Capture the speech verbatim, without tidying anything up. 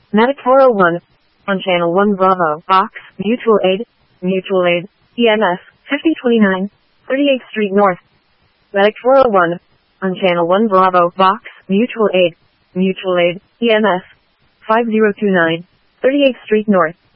Medic four oh one. On Channel one Bravo, Box, Mutual Aid, Mutual Aid, E M S, fifty twenty-nine, thirty-eighth Street North. Medic four oh one. On Channel one Bravo, Box, Mutual Aid, Mutual Aid, E M S, five oh two nine, thirty-eighth Street North.